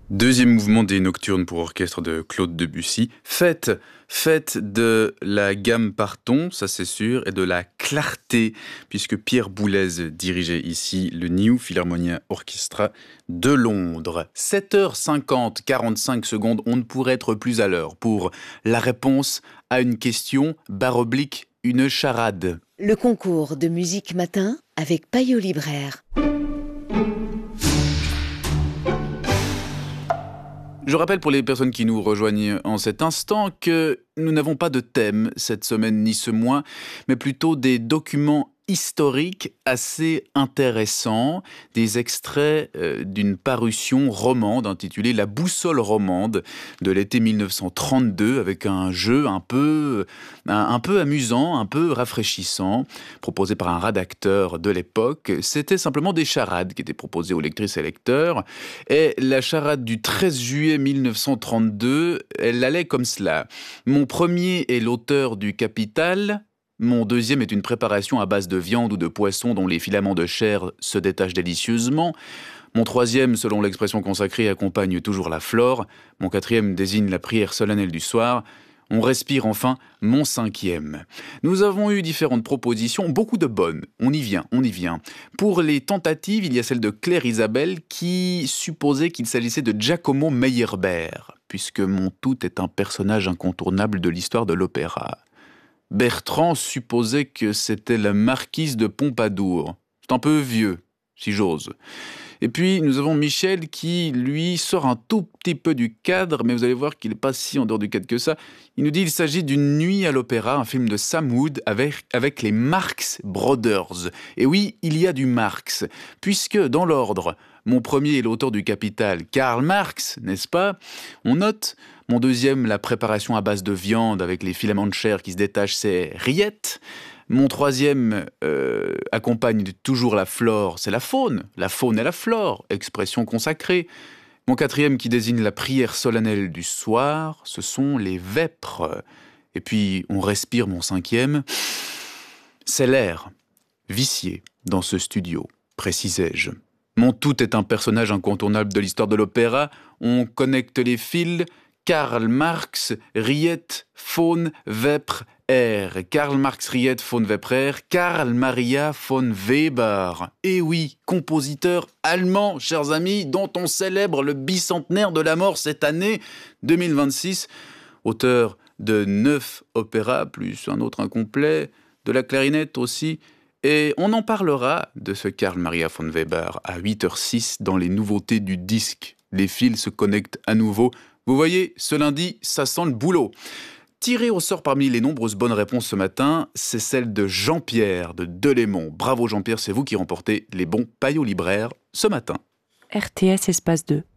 Deuxième mouvement des Nocturnes pour orchestre de Claude Debussy. Fête de la gamme par ton, ça c'est sûr, et de la clarté, puisque Pierre Boulez dirigeait ici le New Philharmonia Orchestra de Londres. 7h50, 45 secondes, on ne pourrait être plus à l'heure pour la réponse à une question, /, une charade. Le concours de musique matin avec Payot Libraire. Je rappelle pour les personnes qui nous rejoignent en cet instant que nous n'avons pas de thème cette semaine ni ce mois, mais plutôt des documents historiques assez intéressants, des extraits d'une parution romande intitulée La boussole romande de l'été 1932 avec un jeu un peu amusant, un peu rafraîchissant, proposé par un rédacteur de l'époque. C'était simplement des charades qui étaient proposées aux lectrices et lecteurs. Et la charade du 13 juillet 1932, elle allait comme cela. Mon premier est l'auteur du Capital. Mon deuxième est une préparation à base de viande ou de poisson dont les filaments de chair se détachent délicieusement. Mon troisième, selon l'expression consacrée, accompagne toujours la flore. Mon quatrième désigne la prière solennelle du soir. On respire enfin mon cinquième. Nous avons eu différentes propositions, beaucoup de bonnes. On y vient. Pour les tentatives, il y a celle de Claire Isabelle qui supposait qu'il s'agissait de Giacomo Meyerbeer, puisque mon tout est un personnage incontournable de l'histoire de l'opéra. Bertrand supposait que c'était la marquise de Pompadour. C'est un peu vieux, si j'ose. Et puis, nous avons Michel qui, lui, sort un tout petit peu du cadre, mais vous allez voir qu'il n'est pas si en dehors du cadre que ça. Il nous dit qu'il s'agit d'une nuit à l'opéra, un film de Sam Wood avec les Marx Brothers. Et oui, il y a du Marx, puisque dans l'ordre, mon premier est l'auteur du Capital, Karl Marx, n'est-ce pas? On note. Mon deuxième, la préparation à base de viande avec les filaments de chair qui se détachent, c'est Riette. Mon troisième accompagne toujours la flore, c'est la faune et la flore, expression consacrée. Mon quatrième qui désigne la prière solennelle du soir, ce sont les vêpres. Et puis on respire mon cinquième, c'est l'air, vicié dans ce studio, précisais-je. Mon tout est un personnage incontournable de l'histoire de l'opéra, on connecte les fils. Karl Marx, Riette, Faune, Vêpres, R. Karl Marx, Riette, Faune, Vêpres, R. Karl Maria von Weber. Et oui, compositeur allemand, chers amis, dont on célèbre le bicentenaire de la mort cette année 2026. Auteur de 9 opéras, plus un autre incomplet, de la clarinette aussi. Et on en parlera de ce Karl Maria von Weber à 8h06 dans les nouveautés du disque. Les fils se connectent à nouveau. Vous voyez, ce lundi, ça sent le boulot. Tiré au sort parmi les nombreuses bonnes réponses ce matin, c'est celle de Jean-Pierre de Delémont. Bravo Jean-Pierre, c'est vous qui remportez les bons Payot Libraire ce matin. RTS espace 2.